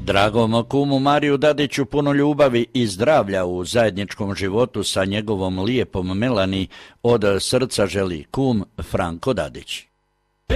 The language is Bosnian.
Dragom kumu Mariju Dadiću puno ljubavi i zdravlja u zajedničkom životu sa njegovom lijepom Melani od srca želi kum Franko Dadić.